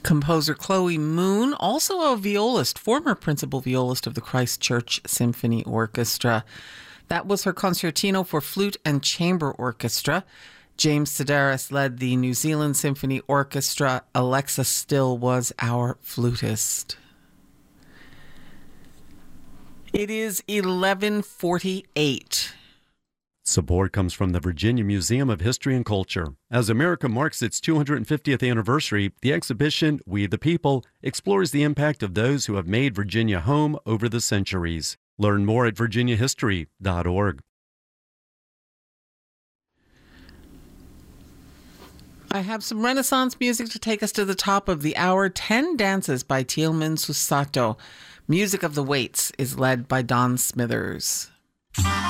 Composer Chloe Moon, also a violist, former principal violist of the Christchurch Symphony Orchestra. That was her concertino for flute and chamber orchestra. James Sedaris led the New Zealand Symphony Orchestra. Alexa Still was our flutist. It is 11:48. Support comes from the Virginia Museum of History and Culture. As America marks its 250th anniversary, the exhibition, We the People, explores the impact of those who have made Virginia home over the centuries. Learn more at virginiahistory.org. I have some Renaissance music to take us to the top of the hour. 10 Dances by Tielman Susato. Music of the Waits is led by Don Smithers.